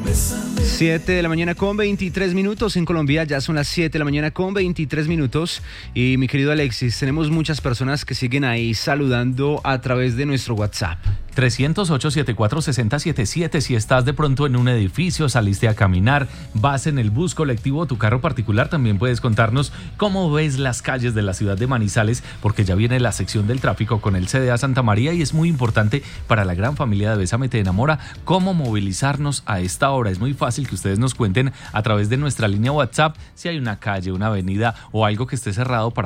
7 de la mañana con 23 minutos en Colombia, ya son las 7 de la mañana con 23 minutos y mi querido Alexis, tenemos muchas personas que siguen ahí saludando a través de nuestro WhatsApp. 308-74-6077. Si estás de pronto en un edificio, saliste a caminar, vas en el bus colectivo o tu carro particular, también puedes contarnos cómo ves las calles de la ciudad de Manizales, porque ya viene la sección del tráfico con el CDA Santa María y es muy importante para la gran familia de Bésame Te Enamora cómo movilizarnos a esta hora. Es muy fácil que ustedes nos cuenten a través de nuestra línea WhatsApp si hay una calle, una avenida o algo que esté cerrado para